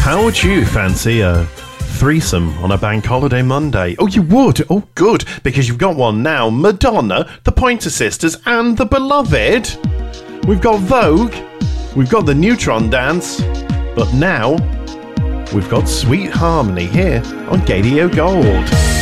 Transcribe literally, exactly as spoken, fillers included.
How would you fancy a threesome on a bank holiday Monday? Oh, you would? Oh, good, because you've got one now. Madonna, the Pointer Sisters, and the Beloved. We've got Vogue, we've got the Neutron Dance, but now we've got Sweet Harmony here on Gadio Gold.